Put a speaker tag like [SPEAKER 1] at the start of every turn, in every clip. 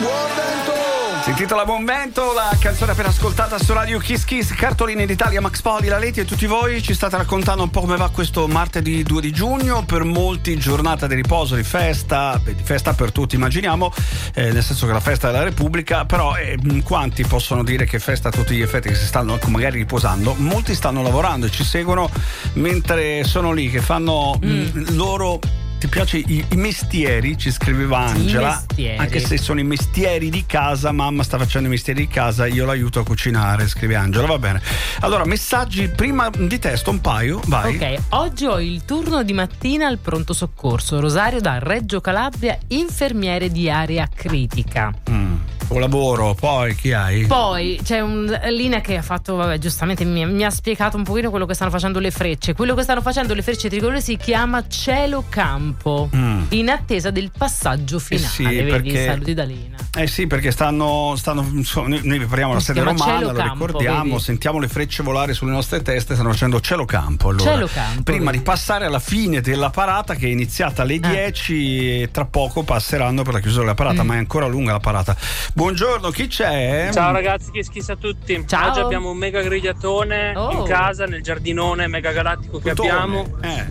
[SPEAKER 1] Si intitola Buon Vento, la canzone appena ascoltata su Radio Kiss Kiss. Cartoline d'Italia, Max Poli, La Leti e tutti voi ci state raccontando un po' come va questo martedì 2 di giugno. Per molti giornata di riposo, di festa per tutti immaginiamo, nel senso che la festa della Repubblica, però quanti possono dire che festa a tutti gli effetti, che si stanno magari riposando? Molti stanno lavorando e ci seguono mentre sono lì, che fanno loro... Ti piace i mestieri? Ci scriveva Angela. Anche se sono i mestieri di casa, mamma sta facendo i mestieri di casa, io l'aiuto a cucinare, scrive Angela, va bene. Allora, messaggi prima di testo, un paio, vai.
[SPEAKER 2] Ok, oggi ho il turno di mattina al pronto soccorso. Rosario da Reggio Calabria, infermiere di area critica.
[SPEAKER 1] Lavoro, poi chi hai?
[SPEAKER 2] Poi c'è Lina che ha fatto, vabbè, giustamente mi ha spiegato un pochino quello che stanno facendo le frecce. Quello che stanno facendo le frecce tricolore si chiama cielo campo, in attesa del passaggio finale.
[SPEAKER 1] Sì,
[SPEAKER 2] vedi,
[SPEAKER 1] perché,
[SPEAKER 2] saluti da Lina.
[SPEAKER 1] Sì, perché stanno noi prepariamo la sede romana, lo
[SPEAKER 2] campo,
[SPEAKER 1] ricordiamo,
[SPEAKER 2] vedi?
[SPEAKER 1] Sentiamo le frecce volare sulle nostre teste, stanno facendo cielo campo. Allora,
[SPEAKER 2] cielo campo,
[SPEAKER 1] prima
[SPEAKER 2] vedi?
[SPEAKER 1] di passare alla fine della parata, che è iniziata alle 10 e tra poco passeranno per la chiusura della parata, ma è ancora lunga la parata. Buongiorno, chi c'è?
[SPEAKER 3] Ciao ragazzi, che schifo a tutti.
[SPEAKER 2] Ciao.
[SPEAKER 3] Oggi abbiamo un mega grigliatone in casa, nel giardinone mega galattico che abbiamo,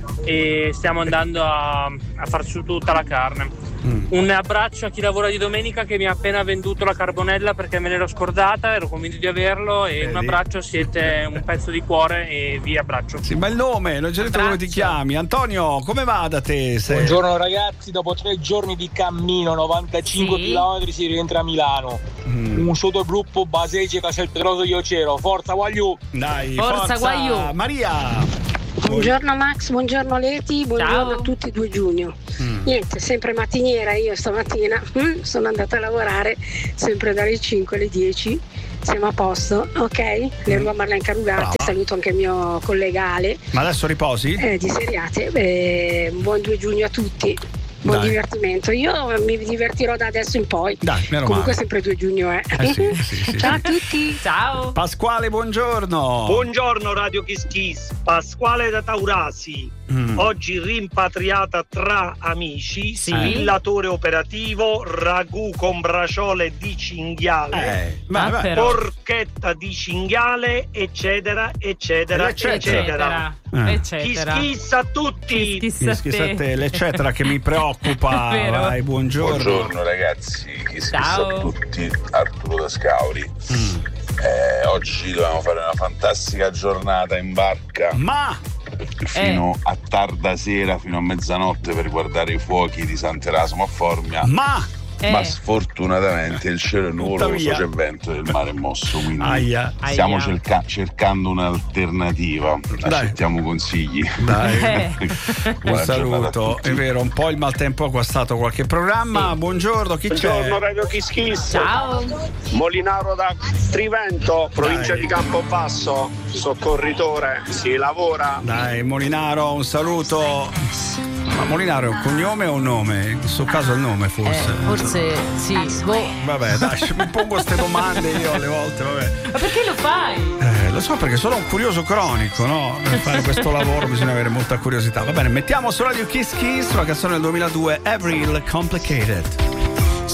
[SPEAKER 3] e stiamo andando a far su tutta la carne. Un abbraccio a chi lavora di domenica che mi ha appena venduto la carbonella perché me l'ero scordata, ero convinto di averlo, e un abbraccio, siete un pezzo di cuore e vi abbraccio.
[SPEAKER 1] Sì, ma il nome, non c'è detto come ti chiami. Antonio, come va da te?
[SPEAKER 4] Buongiorno ragazzi, dopo 3 giorni di cammino, 95 km si rientra a Milano. Un sottogruppo Basege Castelpetroso io c'ero. Forza Guagliù!
[SPEAKER 1] Dai,
[SPEAKER 2] forza Guagliù!
[SPEAKER 1] Maria!
[SPEAKER 5] Buongiorno Max, buongiorno Leti, buongiorno a tutti, 2 giugno. Niente, sempre mattiniera, io stamattina sono andata a lavorare sempre dalle 5 alle 10. Siamo a posto, ok? Lingua Marlene Carugate, saluto anche il mio collega Ale.
[SPEAKER 1] Ma adesso riposi?
[SPEAKER 5] Di Seriate, buon 2 giugno a tutti. Buon divertimento, io mi divertirò da adesso in poi.
[SPEAKER 1] Dai, meno
[SPEAKER 5] comunque
[SPEAKER 1] male.
[SPEAKER 5] Sempre 2 giugno
[SPEAKER 1] sì.
[SPEAKER 5] Ciao a tutti.
[SPEAKER 2] Ciao
[SPEAKER 1] Pasquale, buongiorno.
[SPEAKER 6] Buongiorno Radio Kiss Kiss. Pasquale da Taurasi. Oggi rimpatriata tra amici, spillatore operativo, ragù con braciole di cinghiale, porchetta di cinghiale, eccetera. Chi schissa a tutti.
[SPEAKER 1] Chi schissa a te, l'eccetera che mi preoccupa. Vai, buongiorno.
[SPEAKER 7] Buongiorno ragazzi, chi schissa a tutti, Arturo da Scauri. Oggi dovevamo fare una fantastica giornata in barca, fino a tarda sera, fino a mezzanotte, per guardare i fuochi di Sant'Erasmo a Formia. Ma sfortunatamente il cielo è nuvoloso, c'è vento e il mare è mosso, quindi stiamo cercando un'alternativa. Accettiamo consigli.
[SPEAKER 1] Dai. Un saluto. È vero, un po' il maltempo ha guastato qualche programma. Buongiorno, chi c'è?
[SPEAKER 8] Buongiorno Radio Kiss Kiss.
[SPEAKER 2] Ciao.
[SPEAKER 8] Molinaro da Trivento, provincia di Campobasso, soccorritore, si lavora.
[SPEAKER 1] Dai Molinaro, un saluto. Ma Molinaro è un cognome o un nome? In questo caso è il nome, forse.
[SPEAKER 2] Forse sì.
[SPEAKER 1] Vabbè, dai, mi pongo queste domande io alle volte, vabbè.
[SPEAKER 2] Ma perché lo fai?
[SPEAKER 1] Lo so, perché sono un curioso cronico, no? Per fare questo lavoro bisogna avere molta curiosità. Va bene, mettiamo su Radio Kiss Kiss la canzone del 2002, Avril Complicated.